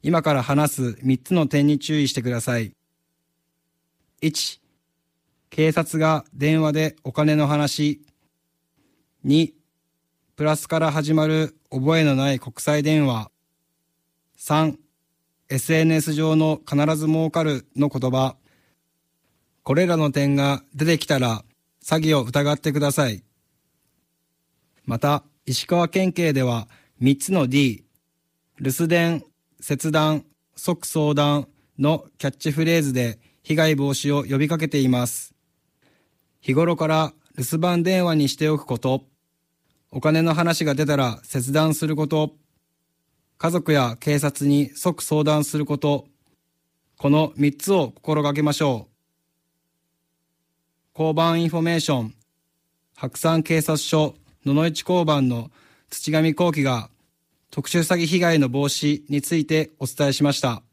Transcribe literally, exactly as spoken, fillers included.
今から話すみっつの点に注意してください。いち、警察が電話でお金の話。に、プラスから始まる覚えのない国際電話。さん、エスエヌエス 上の必ず儲かるの言葉。これらの点が出てきたら詐欺を疑ってください。また、石川県警ではみっつの D、留守電、切断、即相談のキャッチフレーズで被害防止を呼びかけています。日頃から留守番電話にしておくこと、お金の話が出たら切断すること、家族や警察に即相談すること、このみっつを心がけましょう。交番インフォメーション、白山警察署野々市交番の土上幸喜が特殊詐欺被害の防止についてお伝えしました。